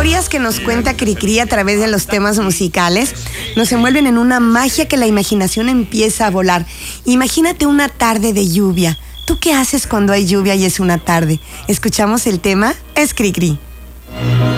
historias que nos cuenta Cricri a través de los temas musicales nos envuelven en una magia que la imaginación empieza a volar. Imagínate una tarde de lluvia. ¿Tú qué haces cuando hay lluvia y es una tarde? Escuchamos el tema, es Cricri.